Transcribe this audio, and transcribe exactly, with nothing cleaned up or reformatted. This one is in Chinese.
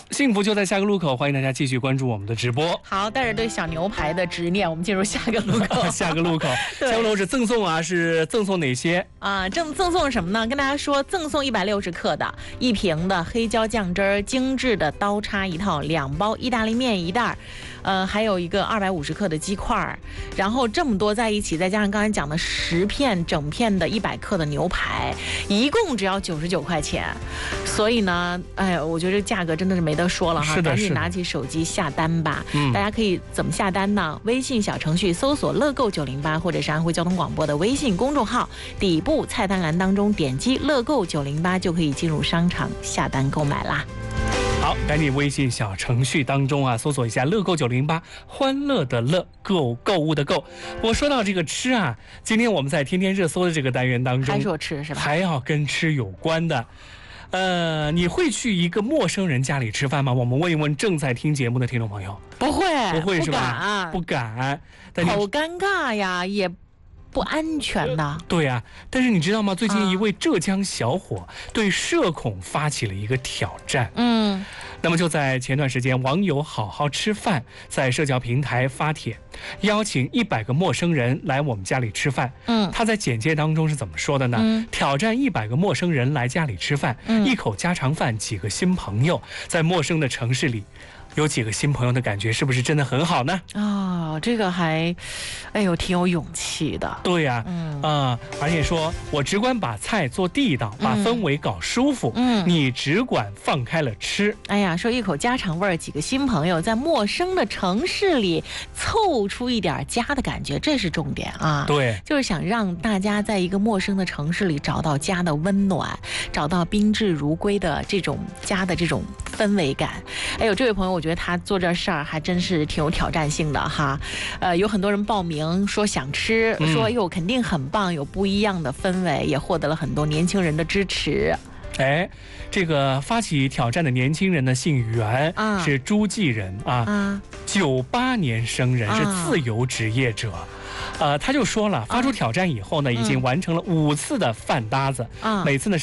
幸福就在下个路口，欢迎大家继续关注我们的直播。 好，带着对小牛排的执念，我们进入下个路口。 下个路口，下个路口是赠送啊，是赠送哪些啊？赠赠送什么呢？跟大家说，赠送一百六十克的一瓶的黑椒酱汁儿，精致的刀叉一套，两包意大利面一袋，呃，还有一个二百五十克的鸡块，然后这么多在一起，再加上刚才讲的十片整片的一百克的牛排，一共只要九十九块钱。所以呢，哎，我觉得这价格真的是没得说了哈， 是的， 赶紧拿起手机下单吧。 嗯， 大家可以怎么下单呢？微信小程序搜索乐购九零八，或者是安徽交通广播的微信公众号，底部菜单栏当中点击乐购九零八就可以进入商场下单购买啦。 好，赶紧微信小程序当中啊，搜索一下乐购九零八，欢乐的乐，购购物的购。我说到这个吃啊，今天我们在天天热搜的这个单元当中， 还说吃是吧？ 还要跟吃有关的。呃，你会去一个陌生人家里吃饭吗？我们问一问正在听节目的听众朋友。 不会， 不会是吧？ 不敢，不敢。但好尴尬呀，也不安全的。 对呀、啊，但是你知道吗？最近一位浙江小伙对社恐发起了一个挑战。 嗯， 那么就在前段时间，网友好好吃饭在社交平台发帖，邀请一百个陌生人来我们家里吃饭。 嗯， 他在简介当中是怎么说的呢？ 嗯、 挑战一百个陌生人来家里吃饭， 嗯、 一口家常饭，几个新朋友，在陌生的城市里。有几个新朋友的感觉是不是真的很好呢？ 啊、哦，这个还，哎呦，挺有勇气的。 对呀、啊， 嗯啊、呃，而且说我只管把菜做地道，把氛围搞舒服， 嗯， 你只管放开了吃。 哎呀，说一口家常味儿，几个新朋友在陌生的城市里凑出一点家的感觉，这是重点啊。 对， 就是想让大家在一个陌生的城市里找到家的温暖，找到宾至如归的这种家的这种氛围感。哎呦，这位朋友，我觉得他做这事儿还真是挺有挑战性的哈。呃，有很多人报名说想吃， 嗯、 说哎呦肯定很棒，有不一样的氛围，也获得了很多年轻人的支持。 哎，这个发起挑战的年轻人呢，姓袁， 啊、 是诸暨人啊，九八年生人，是自由职业者。啊呃，他就说了，发出挑战以后呢，已经完成了五次的饭搭子， 啊、 每次呢。